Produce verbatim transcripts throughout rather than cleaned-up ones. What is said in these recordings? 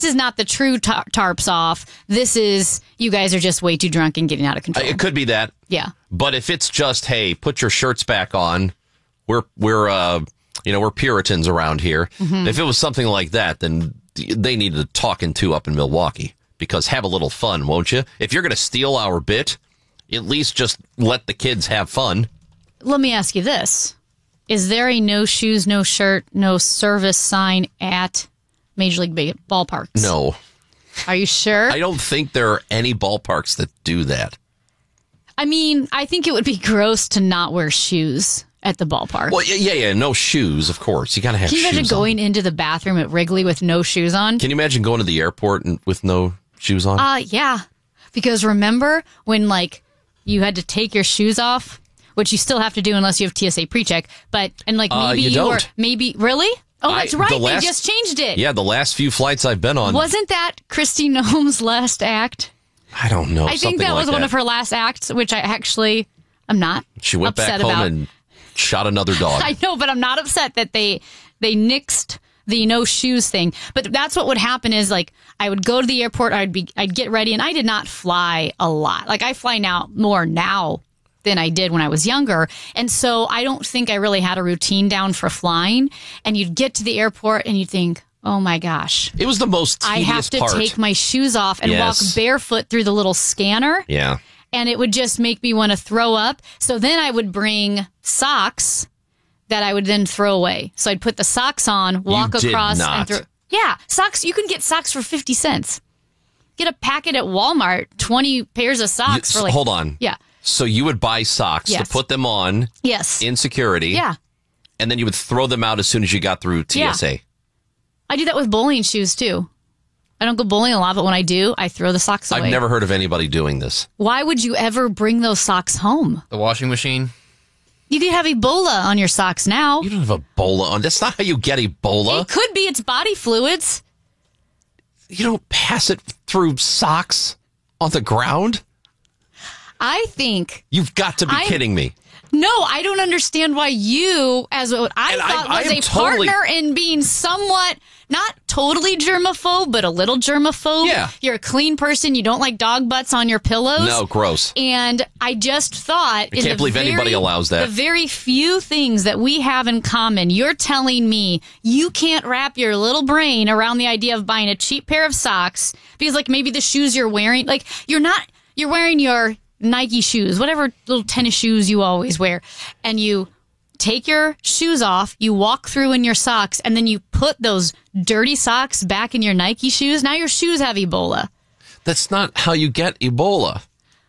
is not the true tar- tarps off. This is, you guys are just way too drunk and getting out of control. It could be that. Yeah. But if it's just, hey, put your shirts back on, we're, we're, uh, you know, we're Puritans around here. Mm-hmm. If it was something like that, then they needed to talking to up in Milwaukee, because have a little fun, won't you? If you're going to steal our bit, at least just let the kids have fun. Let me ask you this. Is there a no shoes, no shirt, no service sign at Major League ba- ballparks? No. Are you sure? I don't think there are any ballparks that do that. I mean, I think it would be gross to not wear shoes at the ballpark. Well, yeah, yeah, no shoes, of course. You got to have shoes. Can you imagine going on. into the bathroom at Wrigley with no shoes on? Can you imagine going to the airport and, with no shoes on? Uh, yeah. Because remember when, like, you had to take your shoes off? Which you still have to do unless you have T S A pre-check. But, and like, maybe uh, you, you don't. were, maybe, really? Oh, that's I, right. the last, they just changed it. Yeah, the last few flights I've been on. Wasn't that Kristi Noem's last act? I don't know. I think that like was one that. of her last acts, which I actually, I'm not She went upset back home about. and shot another dog. I know, but I'm not upset that they, they nixed the no shoes thing. But that's what would happen is, like, I would go to the airport, I'd be, I'd get ready, and I did not fly a lot. Like, I fly now more now than I did when I was younger. And so I don't think I really had a routine down for flying. And you'd get to the airport and you'd think, oh my gosh. It was the most tedious I have to part. take my shoes off and Yes. walk barefoot through the little scanner. Yeah. And it would just make me want to throw up. So then I would bring socks that I would then throw away. So I'd put the socks on, walk You did across. not. And throw. Yeah, socks. You can get socks for fifty cents. Get a packet at Walmart, twenty pairs of socks You- for like. hold on. Yeah. So you would buy socks Yes. to put them on Yes. in security. Yeah. And then you would throw them out as soon as you got through T S A. Yeah. I do that with bowling shoes too. I don't go bowling a lot, but when I do, I throw the socks away. I've never heard of anybody doing this. Why would you ever bring those socks home? The washing machine? You can have Ebola on your socks now. You don't have Ebola on. That's not how you get Ebola. It could be. It's body fluids. You don't pass it through socks on the ground. I think. You've got to be I'm- kidding me. No, I don't understand why you, as what I And I- thought I was am a totally- partner in being somewhat, not totally germaphobe, but a little germaphobe. Yeah. You're a clean person. You don't like dog butts on your pillows. No, gross. And I just thought, I can't believe anybody allows that. The very few things that we have in common, you're telling me you can't wrap your little brain around the idea of buying a cheap pair of socks because, like, maybe the shoes you're wearing, like, you're not, you're wearing your Nike shoes, whatever little tennis shoes you always wear, and you take your shoes off, you walk through in your socks, and then you put those dirty socks back in your Nike shoes. Now your shoes have Ebola. That's not how you get Ebola.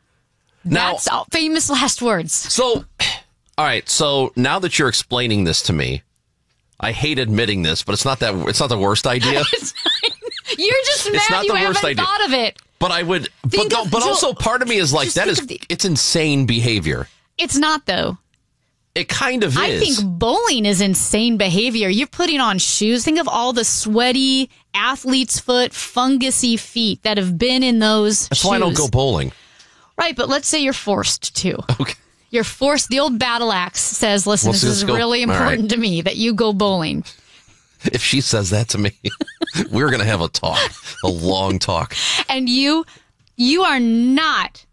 Now, That's all famous last words. so, all right. So now that you're explaining this to me, I hate admitting this, but it's not that. It's not the worst idea. You're just It's mad not you the worst haven't idea. thought of it. But I would. But, Think no, of- but Joel, also, part of me is like just that think is. of the- It's insane behavior. It's not, though. It kind of I is. think bowling is insane behavior. You're putting on shoes. Think of all the sweaty, athlete's foot, fungusy feet that have been in those That's shoes. why I don't go bowling. Right, but let's say you're forced to. Okay. You're forced. The old battle axe says, listen, Well, this so is let's go- really all right. important to me that you go bowling. If she says that to me, we're going to have a talk, a long talk. And you, you are not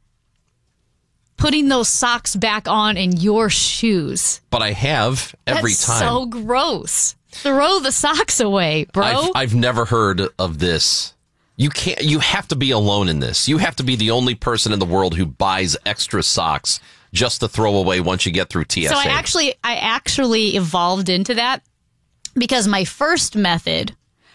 putting those socks back on in your shoes. But I have every That's time. so gross. Throw the socks away, bro. I've, I've never heard of this. You can't. You have to be alone in this. You have to be the only person in the world who buys extra socks just to throw away once you get through T S A. So I actually, I actually evolved into that because my first method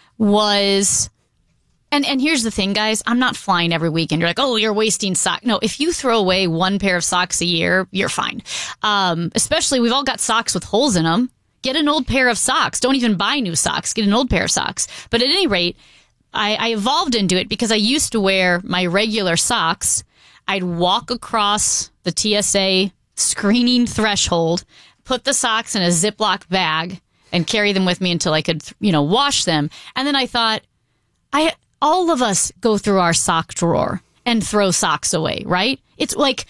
was, and and here's the thing, guys, I'm not flying every weekend. You're like, oh, you're wasting socks. No, if you throw away one pair of socks a year, you're fine. Um, especially, we've all got socks with holes in them. Get an old pair of socks. Don't even buy new socks. Get an old pair of socks. But at any rate, I, I evolved into it because I used to wear my regular socks. I'd walk across the T S A screening threshold, put the socks in a Ziploc bag, and carry them with me until I could, you know, wash them. And then I thought, I all of us go through our sock drawer and throw socks away, right? It's like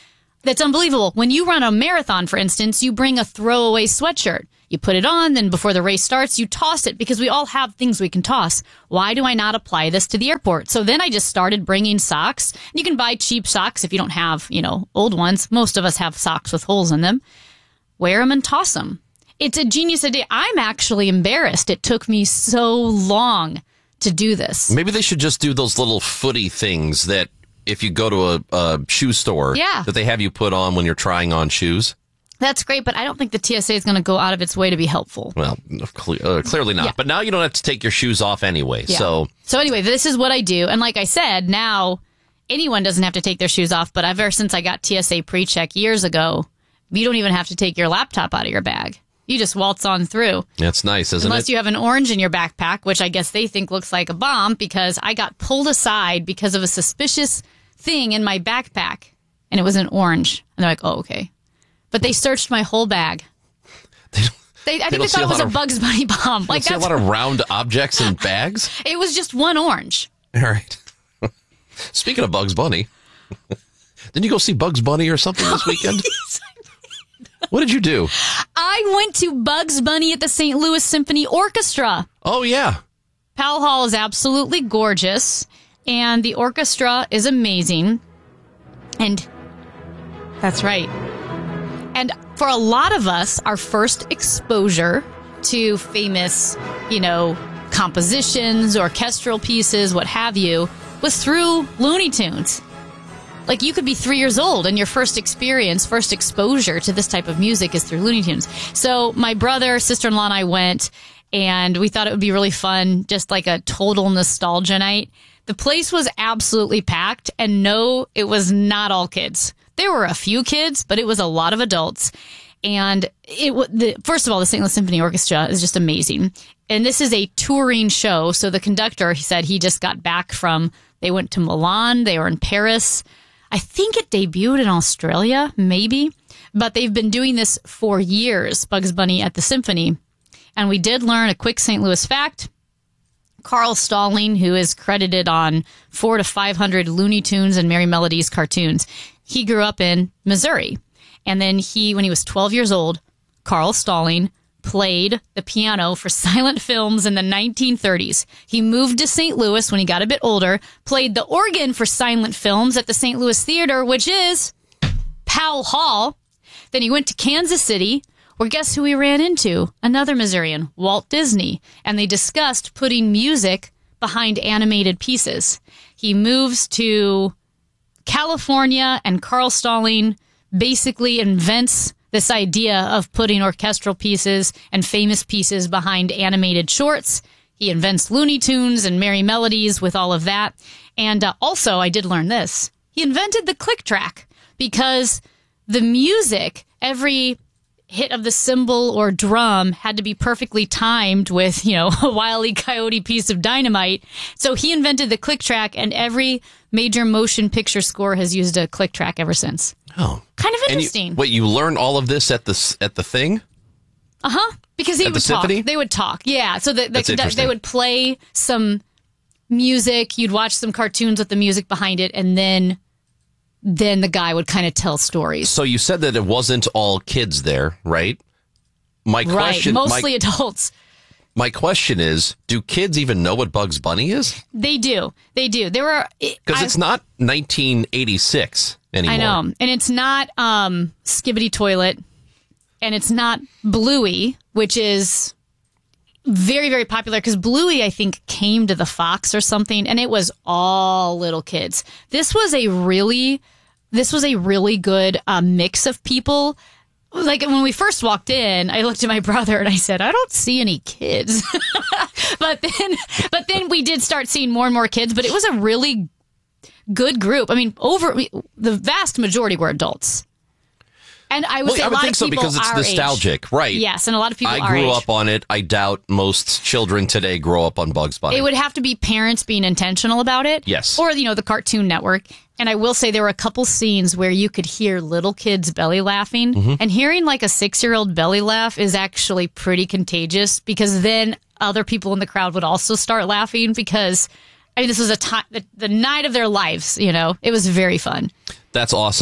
That's unbelievable. When you run a marathon, for instance, you bring a throwaway sweatshirt. You put it on, then before the race starts, you toss it because we all have things we can toss. Why do I not apply this to the airport? So then I just started bringing socks. You can buy cheap socks if you don't have, you know, old ones. Most of us have socks with holes in them. Wear them and toss them. It's a genius idea. I'm actually embarrassed. It took me so long to do this. Maybe they should just do those little footy things that if you go to a, a shoe store, yeah. that they have you put on when you're trying on shoes. That's great, but I don't think the T S A is going to go out of its way to be helpful. Well, cle- uh, clearly not. Yeah. But now you don't have to take your shoes off anyway. Yeah. So, so anyway, this is what I do. And like I said, now anyone doesn't have to take their shoes off. But ever since I got T S A pre-check years ago, you don't even have to take your laptop out of your bag. You just waltz on through. That's nice, isn't Unless it? you have an orange in your backpack, which I guess they think looks like a bomb because I got pulled aside because of a suspicious thing in my backpack. And it was an orange. And they're like, oh, okay. But they searched my whole bag. They, they, I think they thought it was a, a Bugs Bunny bomb. Like, see a lot of round objects in bags? It was just one orange. All right. Speaking of Bugs Bunny, didn't you go see Bugs Bunny or something this weekend? Yes, what did you do? I went to Bugs Bunny at the Saint Louis Symphony Orchestra. Oh, yeah. Powell Hall is absolutely gorgeous, and the orchestra is amazing. And that's right. And for a lot of us, our first exposure to famous, you know, compositions, orchestral pieces, what have you, was through Looney Tunes. Like, you could be three years old and your first experience, first exposure to this type of music is through Looney Tunes. So my brother, sister-in-law, and I went, and we thought it would be really fun, just like a total nostalgia night. The place was absolutely packed, and no, it was not all kids. There were a few kids, but it was a lot of adults. And it the, first of all, the Saint Louis Symphony Orchestra is just amazing. And this is a touring show. So the conductor, he said he just got back from, they went to Milan, they were in Paris. I think it debuted in Australia, maybe. But they've been doing this for years, Bugs Bunny at the Symphony. And we did learn a quick Saint Louis fact. Carl Stalling, who is credited on four to five hundred Looney Tunes and Merry Melodies cartoons, he grew up in Missouri. And then he, when he was twelve years old, Carl Stalling played the piano for silent films in the nineteen thirties. He moved to Saint Louis when he got a bit older, played the organ for silent films at the Saint Louis Theater, which is Powell Hall. Then he went to Kansas City, where guess who he ran into? Another Missourian, Walt Disney. And they discussed putting music behind animated pieces. He moves to California, and Carl Stalling basically invents this idea of putting orchestral pieces and famous pieces behind animated shorts. He invents Looney Tunes and Merry Melodies with all of that. And uh, also, I did learn this. He invented the click track because the music, every hit of the cymbal or drum had to be perfectly timed with, you know, a Wile E. Coyote piece of dynamite. So he invented the click track, and every major motion picture score has used a click track ever since. Oh, kind of and interesting. You, wait, you learned all of this at the at the thing? Uh huh. Because he at would the talk. symphony? They would talk. Yeah. So the, That's the, interesting. they would play some music. You'd watch some cartoons with the music behind it, and then then the guy would kind of tell stories. So you said that it wasn't all kids there, right? My question, right, mostly my, adults. My question is, do kids even know what Bugs Bunny is? They do. They do. There were because it's not nineteen eighty-six anymore. I know, and it's not um, Skibbity Toilet, and it's not Bluey, which is very, very popular because Bluey, I think, came to the Fox or something, and it was all little kids. This was a really, this was a really good uh, mix of people. Like when we first walked in, I looked at my brother and I said, "I don't see any kids." but then, but then we did start seeing more and more kids. But it was a really good group. I mean, over the vast majority were adults. And I would well, say I a would lot think of so people because it's our nostalgic, age. right? Yes, and a lot of people I our grew age. up on it. I doubt most children today grow up on Bugs Bunny. It would have to be parents being intentional about it. Yes. Or, you know, the Cartoon Network. And I will say there were a couple scenes where you could hear little kids belly laughing. Mm-hmm. And hearing like a six-year-old belly laugh is actually pretty contagious because then other people in the crowd would also start laughing because, I mean, this was a time, the, the night of their lives, you know. It was very fun. That's awesome.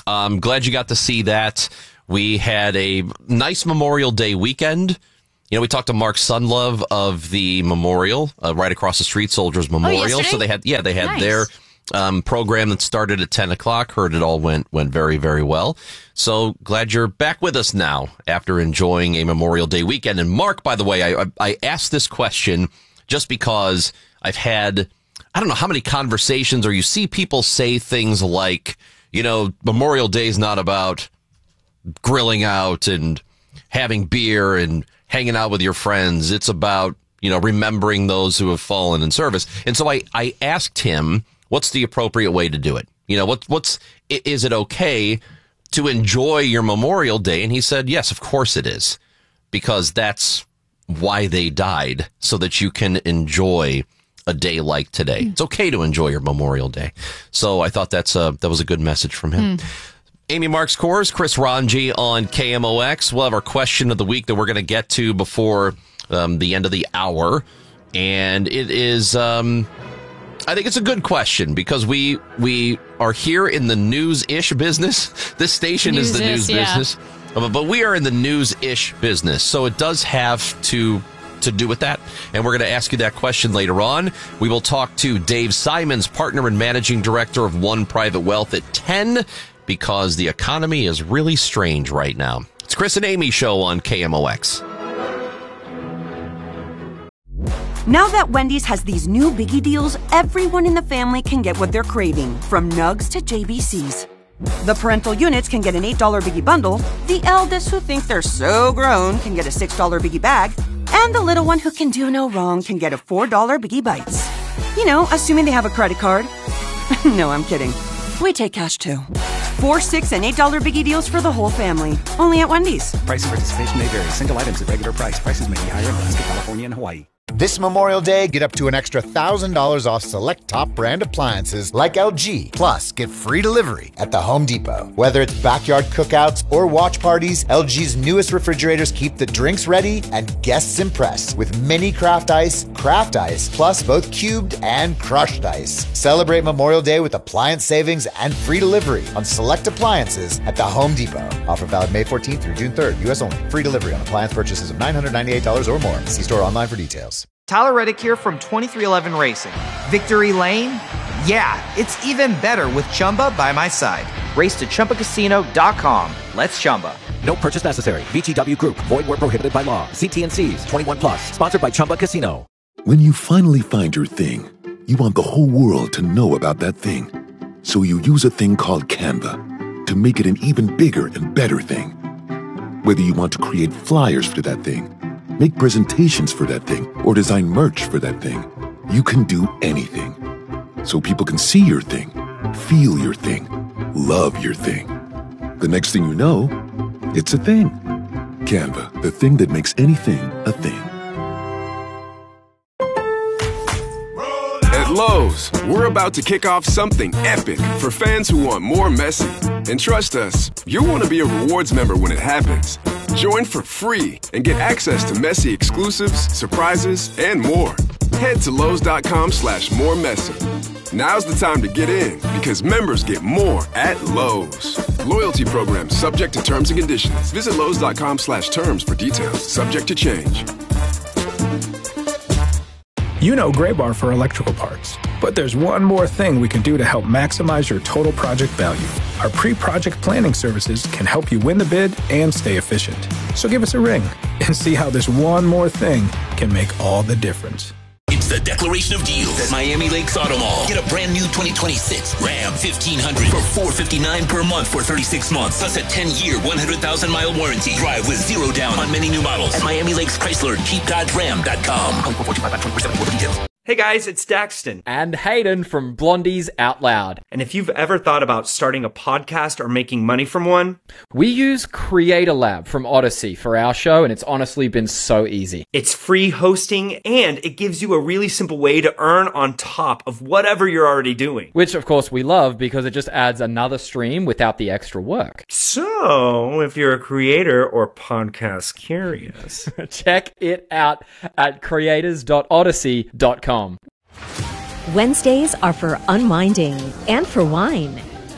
I'm glad you got to see that. We had a nice Memorial Day weekend. You know, we talked to Mark Sunlove of the Memorial, uh, right across the street, Soldiers Memorial. Oh, so they had, yeah, they had nice. their um, program that started at ten o'clock. Heard it all went went very, very well. So glad you're back with us now after enjoying a Memorial Day weekend. And Mark, by the way, I, I, I asked this question just because I've had, I don't know how many conversations, or you see people say things like, you know, Memorial Day is not about grilling out and having beer and hanging out with your friends. It's about, you know, remembering those who have fallen in service. And so I, I asked him, what's the appropriate way to do it? You know, what, what's, is it okay to enjoy your Memorial Day? And he said, yes, of course it is, because that's why they died, so that you can enjoy a day like today. Mm. It's okay to enjoy your Memorial Day. So I thought that's a, that was a good message from him. Mm. Amy Marks Kors, Chris Ranji on K M O X. We'll have our question of the week that we're going to get to before um, the end of the hour. And it is, um, I think it's a good question, because we we are here in the news-ish business. This station news is the news yeah. business. But we are in the news-ish business. So it does have to to do with that. And we're going to ask you that question later on. We will talk to Dave Simons, partner and managing director of One Private Wealth, at ten, because the economy is really strange right now. It's Chris and Amy Show on K M O X. Now that Wendy's has these new biggie deals, everyone in the family can get what they're craving, from nugs to J B Cs. The parental units can get an eight dollar biggie bundle, the eldest who think they're so grown can get a six dollar biggie bag, and the little one who can do no wrong can get a four dollar biggie bites. You know, assuming they have a credit card. No, I'm kidding. We take cash too. Four, six, and eight dollar biggie deals for the whole family. Only at Wendy's. Price and participation may vary. Single items at regular price. Prices may be higher in Alaska, California, and Hawaii. This Memorial Day, get up to an extra one thousand dollars off select top brand appliances like L G. Plus, get free delivery at the Home Depot. Whether it's backyard cookouts or watch parties, L G's newest refrigerators keep the drinks ready and guests impressed with mini craft ice, craft ice, plus both cubed and crushed ice. Celebrate Memorial Day with appliance savings and free delivery on select appliances at the Home Depot. Offer valid May fourteenth through June third. U S only. Free delivery on appliance purchases of nine hundred ninety-eight dollars or more. See store online for details. Tyler Reddick here from twenty-three eleven Racing. Victory Lane? Yeah, it's even better with Chumba by my side. Race to Chumba Casino dot com. Let's Chumba. No purchase necessary. V G W Group. Void where prohibited by law. See T and C's. twenty-one plus. Sponsored by Chumba Casino. When you finally find your thing, you want the whole world to know about that thing. So you use a thing called Canva to make it an even bigger and better thing. Whether you want to create flyers for that thing, make presentations for that thing, or design merch for that thing, you can do anything. So people can see your thing, feel your thing, love your thing. The next thing you know, it's a thing. Canva, the thing that makes anything a thing. At Lowe's, we're about to kick off something epic for fans who want more Messi. And trust us, you'll want to be a rewards member when it happens. Join for free and get access to Messi exclusives, surprises, and more. Head to Lowe's.com slash more Messi. Now's the time to get in, because members get more at Lowe's. Loyalty program subject to terms and conditions. Visit Lowe's.com slash terms for details. Subject to change. You know Graybar for electrical parts, but there's one more thing we can do to help maximize your total project value. Our pre-project planning services can help you win the bid and stay efficient. So give us a ring and see how this one more thing can make all the difference. It's the Declaration of Deals at Miami Lakes Auto Mall. Get a brand new twenty twenty-six Ram fifteen hundred for four hundred fifty-nine dollars per month for thirty-six months. Plus a ten-year, one hundred thousand mile warranty. Drive with zero down on many new models at Miami Lakes Chrysler Jeep Dodge Ram dot com. Hey guys, it's Daxton. And Hayden from Blondies Out Loud. And if you've ever thought about starting a podcast or making money from one, we use Creator Lab from Odyssey for our show, and it's honestly been so easy. It's free hosting, and it gives you a really simple way to earn on top of whatever you're already doing. Which, of course, we love because it just adds another stream without the extra work. So, if you're a creator or podcast curious, check it out at creators dot odyssey dot com. Wednesdays are for unwinding and for wine.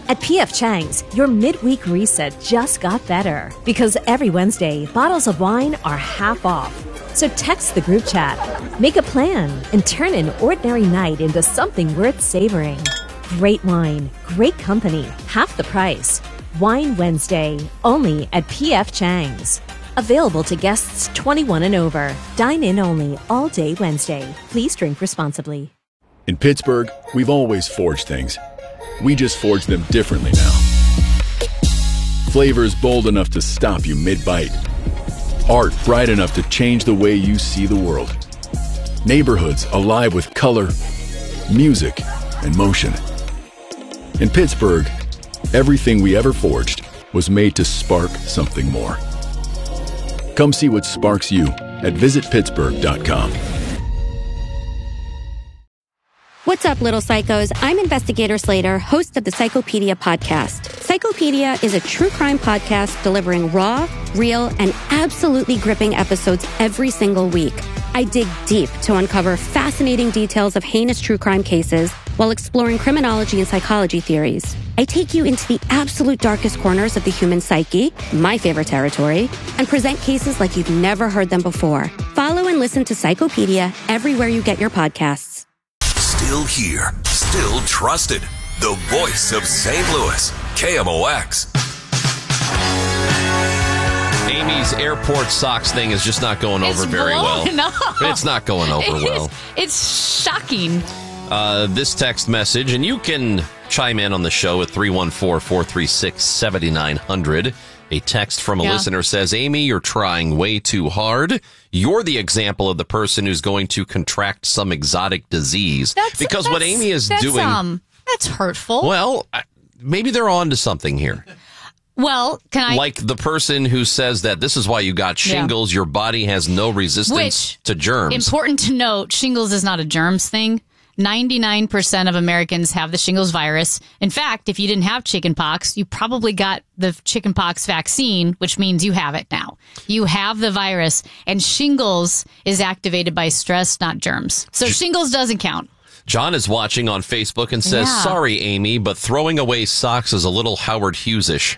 At P F Chang's, your midweek reset just got better because every Wednesday, bottles of wine are half off. So text the group chat, make a plan, and turn an ordinary night into something worth savoring. Great wine, great company, half the price. Wine Wednesday, only at P F Chang's. Available to guests twenty-one and over. Dine in only all day Wednesday. Please drink responsibly. In Pittsburgh, we've always forged things. We just forge them differently now. Flavors bold enough to stop you mid-bite. Art bright enough to change the way you see the world. Neighborhoods alive with color, music, and motion. In Pittsburgh, everything we ever forged was made to spark something more. Come see what sparks you at visit pittsburgh dot com. What's up, little psychos? I'm Investigator Slater, host of the Psychopedia podcast. Psychopedia is a true crime podcast delivering raw, real, and absolutely gripping episodes every single week. I dig deep to uncover fascinating details of heinous true crime cases while exploring criminology and psychology theories. I take you into the absolute darkest corners of the human psyche, my favorite territory, and present cases like you've never heard them before. Follow and listen to Psychopedia everywhere you get your podcasts. Still here, still trusted. The voice of Saint Louis, K M O X. Amy's airport socks thing is just not going over It's very well. blown up. It's not going over It well. is- It's shocking. Uh, this text message, and you can chime in on the show at three one four, four three six, seven nine zero zero. A text from a Yeah. listener says, Amy, you're trying way too hard. You're the example of the person who's going to contract some exotic disease. That's, because what that's- Amy is that's, doing... Um, that's hurtful. Well, I- maybe they're on to something here. Well, can I... Like the person who says that this is why you got shingles, your body has no resistance Which, to germs. Important to note, shingles is not a germs thing. ninety-nine percent of Americans have the shingles virus. In fact, if you didn't have chickenpox, you probably got the chickenpox vaccine, which means you have it now. You have the virus, and shingles is activated by stress, not germs. So shingles doesn't count. John is watching on Facebook and says, Yeah. sorry, Amy, but throwing away socks is a little Howard Hughes-ish.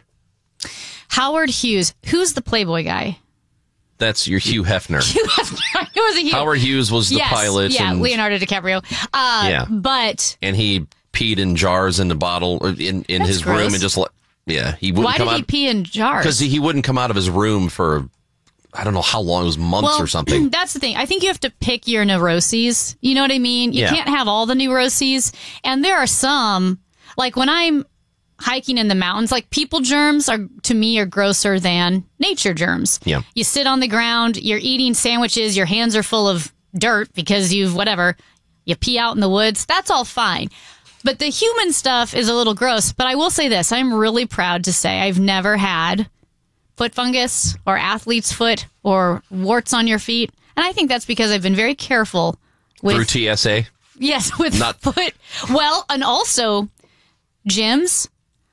Howard Hughes. Who's the Playboy guy? That's your Hugh Hefner. Hugh Hefner. It was a Hugh. Howard Hughes was the yes, pilot. Yeah, and, Leonardo DiCaprio. Uh, Yeah. But and he peed in jars in the bottle or in, in That's his gross. room and just let, yeah, he wouldn't why come did out. he pee in jars? Because he, he wouldn't come out of his room for, I don't know how long, it was months well, or something. That's the thing. I think you have to pick your neuroses. You know what I mean? You Yeah. can't have all the neuroses. And there are some, like when I'm hiking in the mountains, like people germs are, to me, are grosser than nature germs. Yeah. You sit on the ground, you're eating sandwiches, your hands are full of dirt because you've whatever, you pee out in the woods. That's all fine. But the human stuff is a little gross. But I will say this. I'm really proud to say I've never had foot fungus or athlete's foot or warts on your feet. And I think that's because I've been very careful with... Through T S A? Yes, with Not- foot. Well, and also gyms.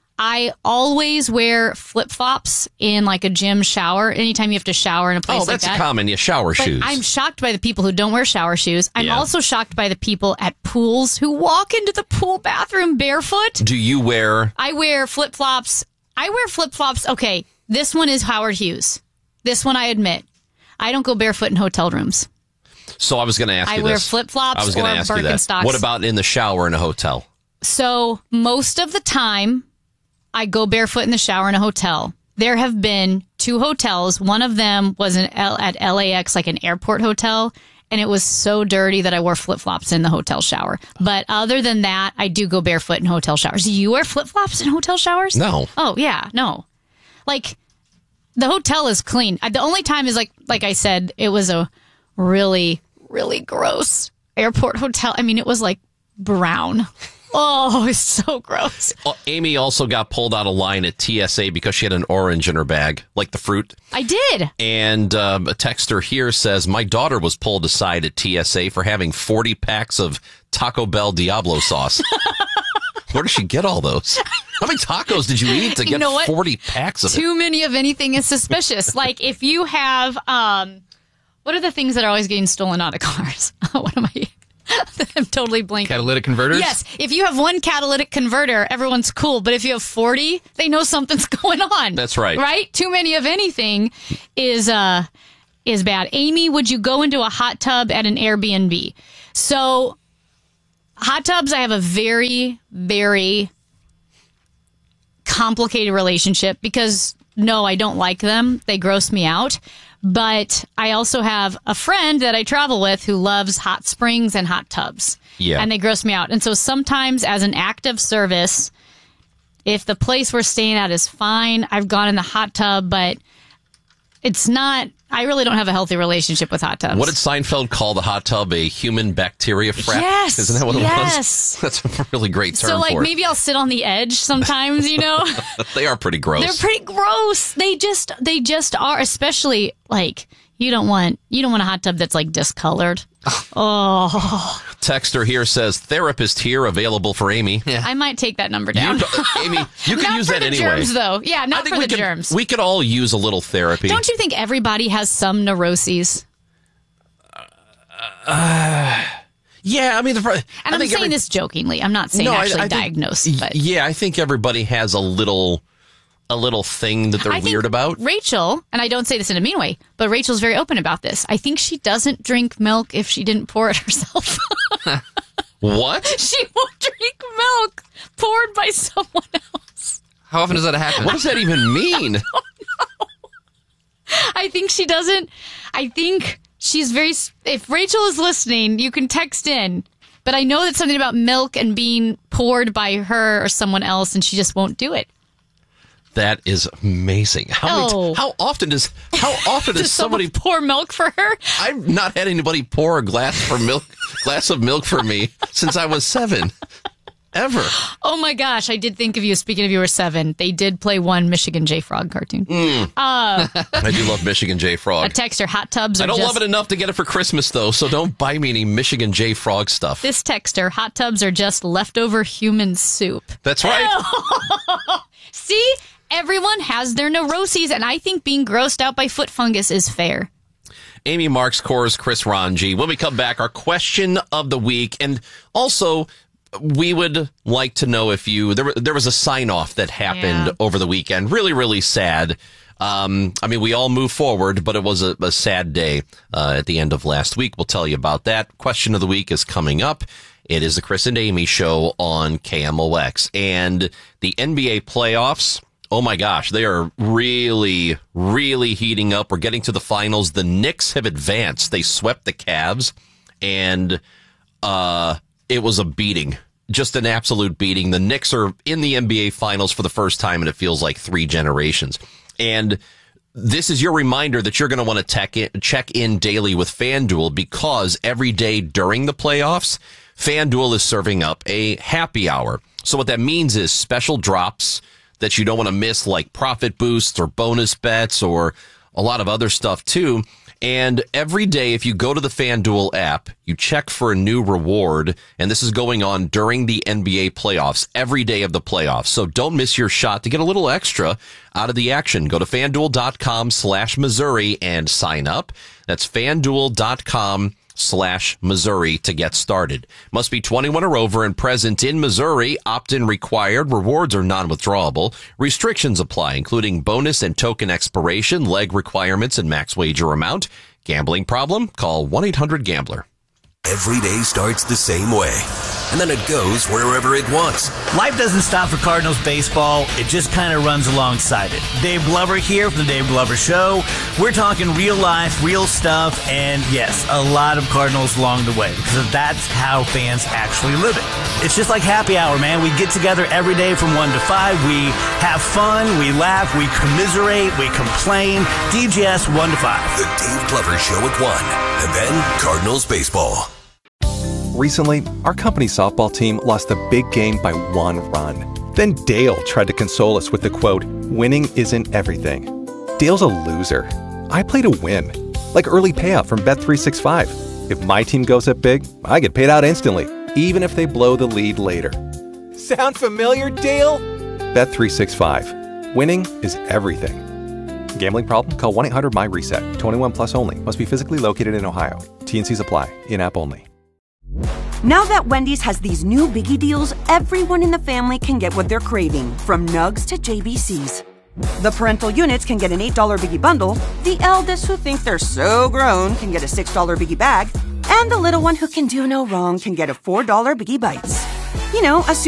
I always wear flip-flops in like a gym shower. Anytime you have to shower in a place Oh, like that's that. common. Yeah, shower But shoes. I'm shocked by the people who don't wear shower shoes. I'm Yeah. also shocked by the people at pools who walk into the pool bathroom barefoot. Do you wear... I wear flip-flops. I wear flip-flops. Okay, this one is Howard Hughes. This one I admit. I don't go barefoot in hotel rooms. So I was going to ask I you wear this. flip-flops I was gonna or ask you that. Birkenstocks. What about in the shower in a hotel? So most of the time, I go barefoot in the shower in a hotel. There have been two hotels. One of them was an L- at L A X, like an airport hotel, and it was so dirty that I wore flip-flops in the hotel shower. But other than that, I do go barefoot in hotel showers. Do you wear flip-flops in hotel showers? No. Oh, yeah, no. Like, the hotel is clean. I- The only time is, like, like I said, it was a really, really gross airport hotel. I mean, it was, like, brown. Oh, it's so gross. Uh, Amy also got pulled out of line at T S A because she had an orange in her bag, like the fruit. I did. And um, a texter here says, my daughter was pulled aside at T S A for having forty packs of Taco Bell Diablo sauce. Where did she get all those? How many tacos did you eat to You get know what? forty packs of it? Too many of anything is suspicious. Like, if you have, um, what are the things that are always getting stolen out of cars? What am I? I'm totally blanking. Catalytic converters? Yes. If you have one catalytic converter, everyone's cool. But if you have forty, they know something's going on. That's right. Right? Too many of anything is uh is bad. Amy, would you go into a hot tub at an Airbnb? So, hot tubs, I have a very, very complicated relationship because, no, I don't like them. They gross me out. But I also have a friend that I travel with who loves hot springs and hot tubs. Yeah. And they gross me out. And so sometimes as an act of service, if the place we're staying at is fine, I've gone in the hot tub, but it's not, I really don't have a healthy relationship with hot tubs. What did Seinfeld call the hot tub? A human bacteria frat? Yes. Isn't that what it yes. was? That's a really great term So, like, for it. maybe I'll sit on the edge sometimes, you know? They are pretty gross. They're pretty gross. They just, they just are, especially, like, you don't want, you don't want a hot tub that's, like, discolored. Oh. Texter here says, therapist here available for Amy. Yeah. I might take that number down. You, Amy, you could not use for that the anyway. Germs, though. Yeah, not I think for we the could, germs. We could all use a little therapy. Don't you think everybody has some neuroses? Uh, yeah, I mean, the, And I I'm think saying every, this jokingly. I'm not saying No, I- actually I think- diagnosed. But Yeah, I think everybody has a little, a little thing that they're I think weird about. Rachel, and I don't say this in a mean way, but Rachel's very open about this. I think she doesn't drink milk if she didn't pour it herself. What? She won't drink milk poured by someone else. How often does that happen? What does that even mean? I don't know. I think she doesn't. I think she's very. If Rachel is listening, you can text in. But I know that's something about milk and being poured by her or someone else, and she just won't do it. That is amazing. How many Oh. t- how often does how often does, Does somebody someone pour milk for her? I've not had anybody pour a glass for milk glass of milk for me since I was seven. Ever. Oh my gosh, I did think of you. Speaking of you were seven, they did play one Michigan J Frog cartoon. Mm. Uh, I do love Michigan J Frog. a texter, hot tubs are I don't just, love it enough to get it for Christmas though, so don't buy me any Michigan J Frog stuff. This texter, hot tubs are just leftover human soup. That's right. See? Everyone has their neuroses, and I think being grossed out by foot fungus is fair. Amy Marks, Kors, Chris Ranji. When we come back, our question of the week, and also we would like to know if you there there was a sign off that happened Yeah. over the weekend. Really, really sad. Um, I mean, we all move forward, but it was a, a sad day uh, at the end of last week. We'll tell you about that. Question of the week is coming up. It is the Chris and Amy show on K M O X, and the N B A playoffs. Oh my gosh, they are really, really heating up. We're getting to the finals. The Knicks have advanced. They swept the Cavs, and uh, it was a beating. Just an absolute beating. The Knicks are in the N B A finals for the first time, and it feels like three generations. And this is your reminder that you're going to want to check in, check in daily with FanDuel, because every day during the playoffs, FanDuel is serving up a happy hour. So what that means is special drops that you don't want to miss, like profit boosts or bonus bets or a lot of other stuff too. And every day, if you go to the FanDuel app, you check for a new reward. And this is going on during the N B A playoffs, every day of the playoffs. So don't miss your shot to get a little extra out of the action. Go to FanDuel.com slash Missouri and sign up. That's FanDuel.com slash Missouri to get started. Must be twenty-one or over and present in Missouri. Opt-in required. Rewards are non-withdrawable. Restrictions apply, including bonus and token expiration, leg requirements, and max wager amount. Gambling problem? Call one eight hundred gambler. Every day starts the same way, and then it goes wherever it wants. Life doesn't stop for Cardinals baseball. It just kind of runs alongside it. Dave Glover here from the Dave Glover Show. We're talking real life, real stuff, and yes, a lot of Cardinals along the way, because that's how fans actually live it. It's just like happy hour, man. We get together every day from one to five. We have fun, we laugh, we commiserate, we complain. D J S one to five. The Dave Glover Show at one, and then Cardinals baseball. Recently, our company's softball team lost a big game by one run. Then Dale tried to console us with the quote, "Winning isn't everything." Dale's a loser. I play to win. Like early payout from Bet three sixty-five. If my team goes up big, I get paid out instantly, even if they blow the lead later. Sound familiar, Dale? Bet three sixty-five. Winning is everything. Gambling problem? Call one eight hundred my reset. twenty-one plus only. Must be physically located in Ohio. T and C's apply. In-app only. Now that Wendy's has these new biggie deals, everyone in the family can get what they're craving, from Nugs to J B Cs. The parental units can get an eight dollar biggie bundle, the eldest who think they're so grown can get a six dollar biggie bag, and the little one who can do no wrong can get a four dollar biggie bites. You know, assuming